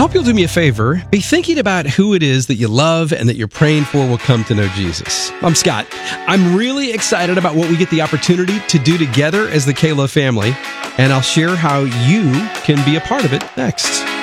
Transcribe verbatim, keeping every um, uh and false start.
hope you'll do me a favor. Be thinking about who it is that you love and that you're praying for will come to know Jesus. I'm Scott. I'm really excited about what we get the opportunity to do together as the K-Love family, and I'll share how you can be a part of it next.